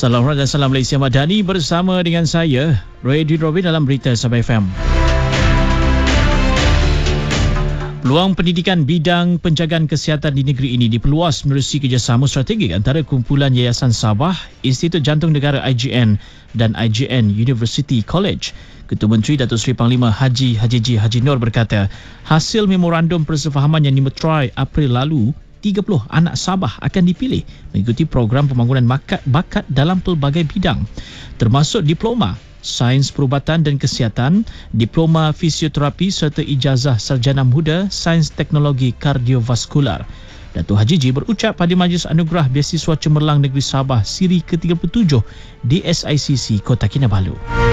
Salam hormat dan salam Malaysia Madani bersama dengan saya, Reddy Robin dalam Berita Sabah FM. Peluang pendidikan bidang penjagaan kesihatan di negeri ini diperluas menerusi kerjasama strategik antara kumpulan Yayasan Sabah, Institut Jantung Negara IGN dan IGN University College. Ketua Menteri Datuk Seri Panglima Haji Nur berkata, hasil memorandum persefahaman yang dimeterai April lalu, 30 anak Sabah akan dipilih mengikuti program pembangunan bakat dalam pelbagai bidang, termasuk diploma Sains Perubatan dan Kesihatan, Diploma Fisioterapi serta Ijazah Sarjana Muda Sains Teknologi Kardiovaskular. Datuk Haji berucap pada Majlis Anugerah Beasiswa Cemerlang Negeri Sabah Siri ke-37 di SICC Kota Kinabalu.